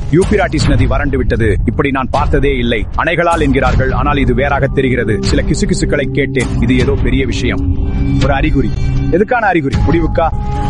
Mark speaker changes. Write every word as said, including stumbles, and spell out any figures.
Speaker 1: யூபிராட்டிஸ் நதி வறண்டு விட்டது. இப்படி நான் பார்த்ததே இல்லை. அணைகளால் என்கிறார்கள், ஆனால் இது வேறாக தெரிகிறது. சில கிசுகிசுக்களை கேட்டேன். இது ஏதோ பெரிய விஷயம். ஒரு அறிகுறி. எதுக்கான அறிகுறி? முடிவுக்கா?